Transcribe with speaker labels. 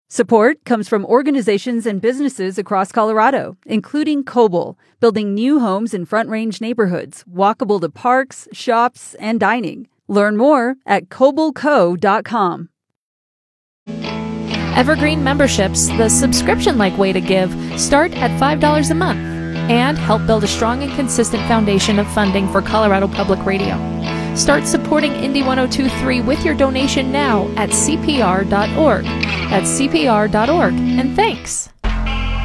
Speaker 1: Support comes from organizations and businesses across Colorado, including Koble, building new homes in Front Range neighborhoods, walkable to parks, shops, and dining. Learn more at kobleco.com.
Speaker 2: Evergreen memberships, the subscription-like way to give, start at $5 a month and help build a strong and consistent foundation of funding for Colorado Public Radio. Start supporting Indy 102.3 with your donation now at cpr.org. That's cpr.org, and thanks.